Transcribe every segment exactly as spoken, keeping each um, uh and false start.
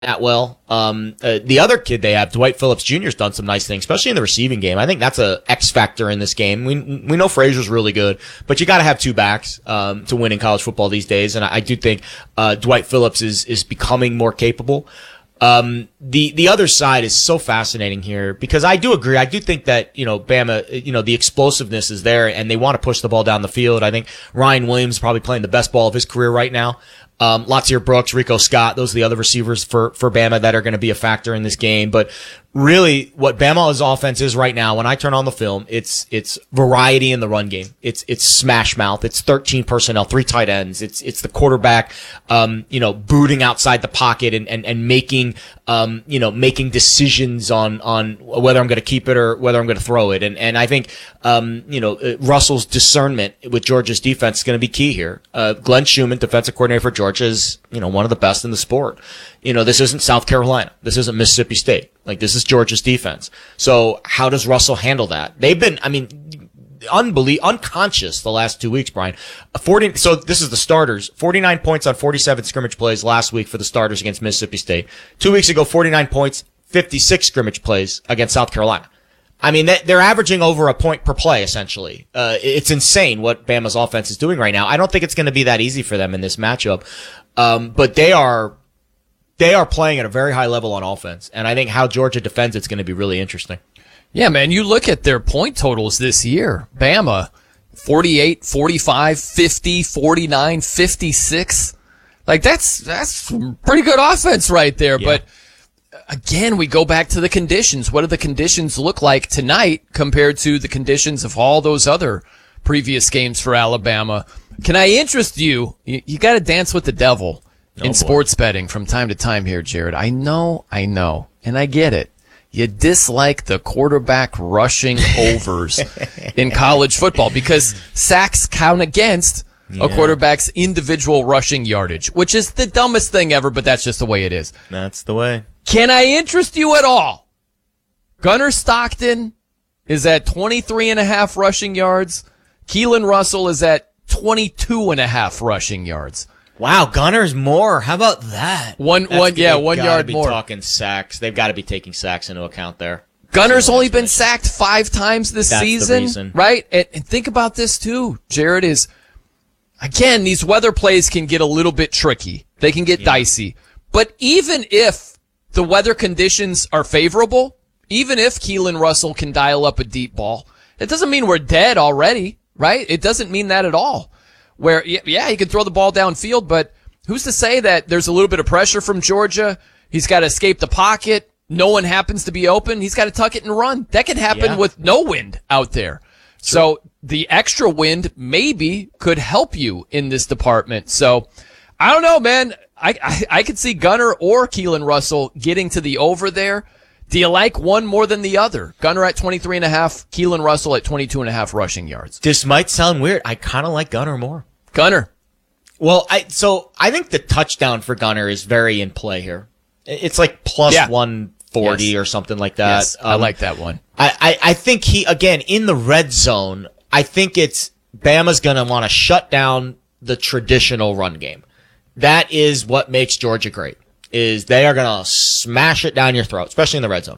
Atwell. Um, uh, the other kid they have, Dwight Phillips Junior, has done some nice things, especially in the receiving game. I think that's a X factor in this game. We we know Frazier's really good, but you got to have two backs um, to win in college football these days. And I, I do think uh, Dwight Phillips is is becoming more capable. Um, the, the other side is so fascinating here because I do agree. I do think that, you know, Bama, you know, the explosiveness is there and they want to push the ball down the field. I think Ryan Williams is probably playing the best ball of his career right now. Um, Latsier Brooks, Rico Scott, those are the other receivers for, for Bama that are going to be a factor in this game. But really what Bama's offense is right now, when I turn on the film, it's, it's variety in the run game. It's, it's smash mouth. It's thirteen personnel, three tight ends. It's, it's the quarterback, um, you know, booting outside the pocket and, and, and making, um, you know, making decisions on, on whether I'm going to keep it or whether I'm going to throw it. And, and I think, um, you know, Russell's discernment with Georgia's defense is going to be key here. Uh, Glenn Schumann, defensive coordinator for Georgia, is, you know, one of the best in the sport. You know, this isn't South Carolina. This isn't Mississippi State. Like, this is Georgia's defense. So how does Russell handle that? They've been, I mean, unbelie- unconscious the last two weeks, Brian. forty, so this is the starters. forty-nine points on forty-seven scrimmage plays last week for the starters against Mississippi State. Two weeks ago, forty-nine points, fifty-six scrimmage plays against South Carolina. I mean, they're averaging over a point per play, essentially. Uh, it's insane what Bama's offense is doing right now. I don't think it's going to be that easy for them in this matchup. Um, but they are, they are playing at a very high level on offense. And I think how Georgia defends it's going to be really interesting. Yeah, man, you look at their point totals this year. Bama, forty-eight, forty-five, fifty, forty-nine, fifty-six. Like, that's, that's pretty good offense right there. Yeah. But again, we go back to the conditions. What do the conditions look like tonight compared to the conditions of all those other previous games for Alabama? Can I interest you? You, you got to dance with the devil oh, in boy. sports betting from time to time here, Jared. I know, I know, and I get it. You dislike the quarterback rushing overs in college football because sacks count against yeah. a quarterback's individual rushing yardage, which is the dumbest thing ever, but that's just the way it is. That's the way. Can I interest you at all? Gunnar Stockton is at twenty-three and a half rushing yards. Keelan Russell is at twenty-two and a half rushing yards. Wow, Gunner's more. How about that? One, That's, one, yeah, one yard be more. Talking sacks. They've got to be taking sacks into account there. Gunner's only been sacked five times this That's season, the reason. right? And, and think about this too, Jared, is, again, these weather plays can get a little bit tricky. They can get yeah. dicey. But even if the weather conditions are favorable, even if Keelan Russell can dial up a deep ball, it doesn't mean we're dead already, right? It doesn't mean that at all. Where, yeah, he can throw the ball downfield, but who's to say that there's a little bit of pressure from Georgia? He's got to escape the pocket. No one happens to be open. He's got to tuck it and run. That could happen yeah. with no wind out there. True. So the extra wind maybe could help you in this department. So I don't know, man. I, I, I could see Gunner or Keelan Russell getting to the over there. Do you like one more than the other? Gunner at twenty-three and a half, Keelan Russell at twenty-two and a half rushing yards. This might sound weird. I kind of like Gunner more. Gunner. Well, I, so I think the touchdown for Gunner is very in play here. It's like plus yeah. one forty yes. or something like that. Yes, um, I like that one. I, I, I think he, again, in the red zone, I think it's Bama's going to want to shut down the traditional run game. That is what makes Georgia great, is they are going to smash it down your throat, especially in the red zone.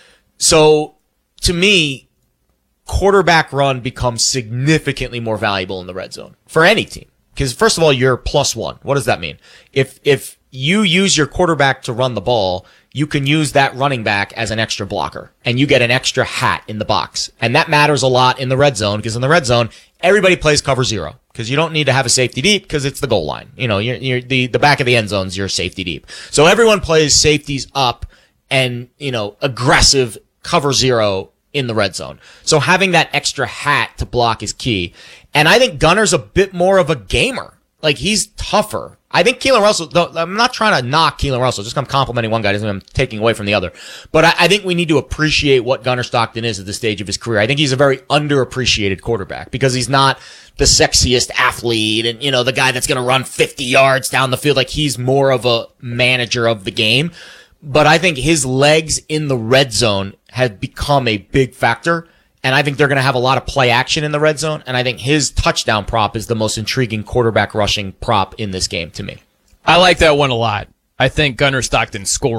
So, to me, quarterback run becomes significantly more valuable in the red zone for any team. Because first of all, you're plus one. What does that mean? If, if you use your quarterback to run the ball, you can use that running back as an extra blocker and you get an extra hat in the box. And that matters a lot in the red zone because in the red zone, everybody plays cover zero because you don't need to have a safety deep because it's the goal line. You know, you're, you're the, the back of the end zone's your safety deep. So everyone plays safeties up and, you know, aggressive cover zero in the red zone. So having that extra hat to block is key. And I think Gunner's a bit more of a gamer. Like, he's tougher. I think Keelan Russell, though, I'm not trying to knock Keelan Russell, just I'm complimenting one guy, doesn't mean I'm taking away from the other. But I, I think we need to appreciate what Gunner Stockton is at this stage of his career. I think he's a very underappreciated quarterback because he's not the sexiest athlete and, you know, the guy that's going to run fifty yards down the field. Like, he's more of a manager of the game. But I think his legs in the red zone have become a big factor. And I think they're going to have a lot of play action in the red zone. And I think his touchdown prop is the most intriguing quarterback rushing prop in this game to me. I like that one a lot. I think Gunnar Stockton scoring